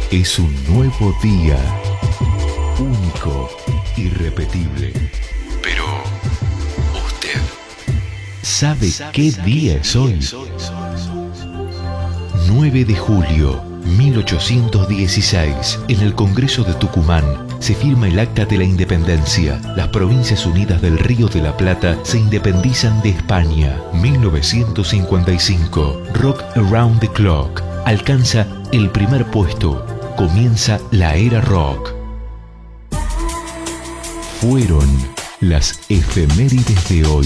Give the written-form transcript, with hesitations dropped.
Es un nuevo día, único, irrepetible. Pero, ¿usted sabe qué día es hoy? 9 de julio, 1816, en el Congreso de Tucumán, se firma el Acta de la Independencia. Las Provincias Unidas del Río de la Plata se independizan de España. 1955, Rock Around the Clock alcanza el primer puesto. Comienza la era rock. Fueron las efemérides de hoy.